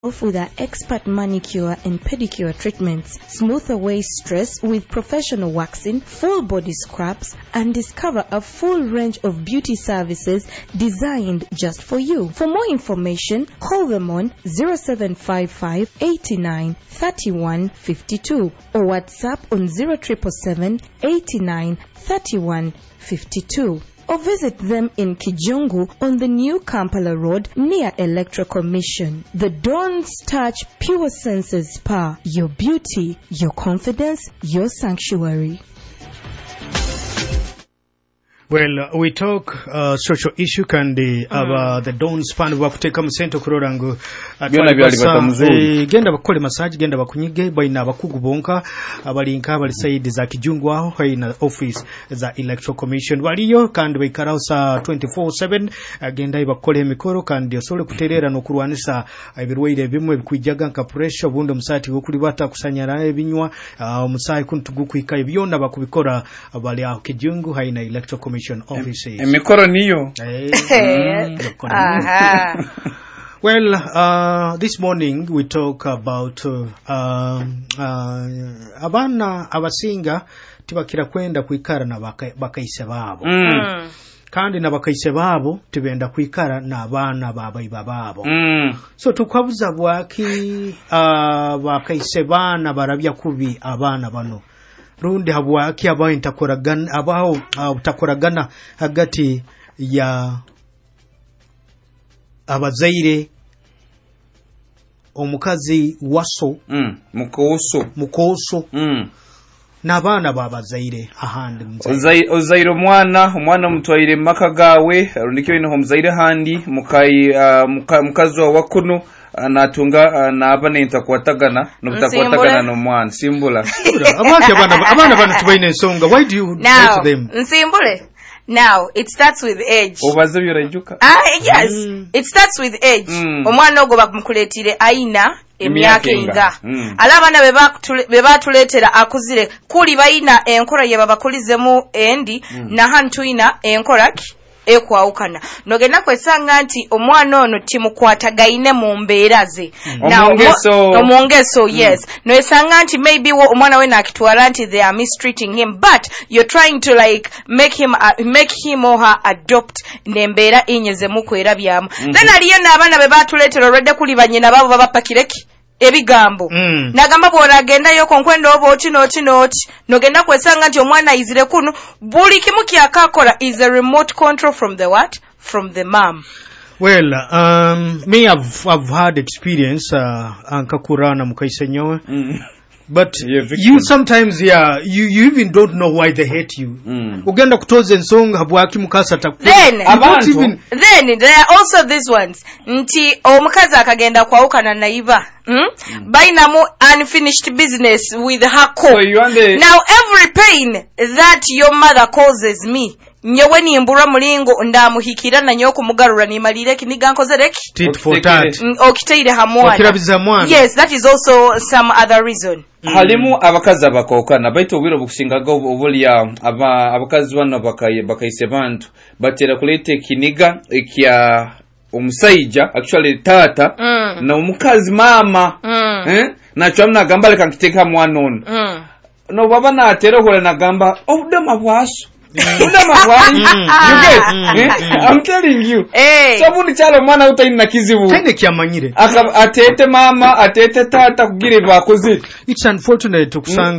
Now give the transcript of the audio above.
off with our expert manicure and pedicure treatments. Smooth away stress with professional waxing, full body scrubs, and discover a full range of beauty services designed just for you. For more information, call them on 0755 89 31 52 or WhatsApp on 0777 89 31 52. Or visit them in Kijungu on the new Kampala Road near Electro Commission. The Dawn's Touch Pure Senses Spa. Your beauty, your confidence, your sanctuary. Well, we talk social issue kandi the Dawn's Spa bakuteka mu center kurorango genda bakole massage genda bakunyige bayina abakugu bonka abalinka abali side za Kijungu aho hayina office za Electro Commission baliyo kandi bayikaraho sa 24/7 agenda ibakole emikoro kandi osole kuterera no kurwanisa ebirwaire bimwe bikwijaga nka pressure bundo musati go kuli bata kusanyara ebinywa omusayi kuntugukwika byonna bakubikora abali aho Kijungu hayina Electro Commission offices. Emikoro niyo. Well, this morning we talk about abana abasinga tibakira kwenda kwikara na bakaise babo. Kandi na bakaise babo tibenda kwikara na abana babayiba babo. So tukabuza bwaki bakaise bana barabya kubi abana bano. Rundi habwaki abaho intakoragana abaho utakoragana hagati ya abazaire omukazi waso mukoso n'abana babazaire ahandi ozaire omwana mutwaire maka gawe rundikyo ino muzaire handi mukazi wa kuno natunga nabane ntakwatagana nobutakwatagana no mwana simbula abana bana tubaine ensonga. Why do you hate them? Nsimbule. Now, it starts with age. Obaze byurajuka. Yes. It starts with age. Omwana ogo bamukuletire aina emyaka inga. Alabana beba tuletera akuzire kuli bayina enkora ye babakulizemu endi na hantuina enkora ekwaukana nogenda kwesanga nti omwana ono timukwatagaine mu mbeera ze omongeso yes no esanga nti maybe omwana we nakitwala nti they are mistreating him but you're trying to like make him or her adopt nembeera inyeze mu kwera byamu then aliyo n'abana be batuletera olwedde kuli banyina babo babapakireki ebigambo nagamba bwona agenda yo konkwenda obo oti nogenda kwesanga nti omwana izire kuno buli kimu kyakakola is a remote control from the what? From the mom. Well, me I've had experience ankakurana mukaise nyowe. But you sometimes you even don't know why they hate you. Ugenda kutoza ensonga habwaki mukasa then there are also these ones nti omukazi akagenda kwaukana naiba bainamu unfinished business with her co. Now every pain that your mother causes me nyewe ni mbura mulingo ndamuhikira na nyoko mugarura ni malireki nigankozereki tit for tat okiteire hamwana. Yes, that is also some other reason. Halimu abakazi abakokana baito obwiro bukushingaga obulya abakazi bano bakaise bantu batera kulete kiniga ekya omusaija actually tata na omukazi mama na chamna gamba leka kiteka mwana ono no baba na atero hole na gamba obudama bwaso you get I'm telling you sabuni chalo mwana utaina kizibu tene kyamanyire atete mama atete tata kugire bakoze. It's unfortunate to kusanga